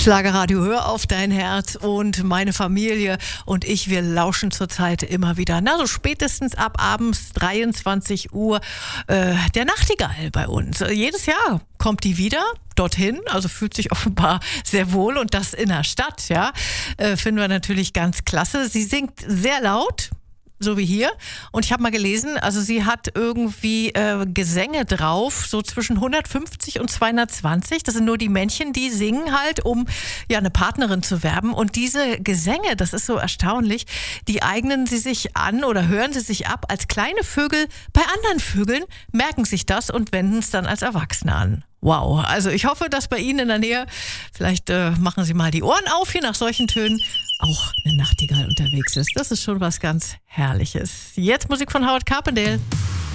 Schlagerradio, hör auf dein Herz, und meine Familie und ich, wir lauschen zurzeit immer wieder, so spätestens ab abends 23 Uhr, der Nachtigall bei uns. Jedes Jahr kommt die wieder dorthin, also fühlt sich offenbar sehr wohl, und das in der Stadt, ja, finden wir natürlich ganz klasse. Sie singt sehr laut, so wie hier. Und ich habe mal gelesen, also sie hat irgendwie Gesänge drauf, so zwischen 150 und 220. Das sind nur die Männchen, die singen halt, um ja eine Partnerin zu werben. Und diese Gesänge, das ist so erstaunlich, die eignen sie sich an oder hören sie sich ab als kleine Vögel bei anderen Vögeln, merken sich das und wenden es dann als Erwachsene an. Wow, also ich hoffe, dass bei Ihnen in der Nähe, vielleicht machen Sie mal die Ohren auf hier nach solchen Tönen, auch eine Nachtigall unterwegs ist. Das ist schon was ganz Herrliches. Jetzt Musik von Howard Carpendale.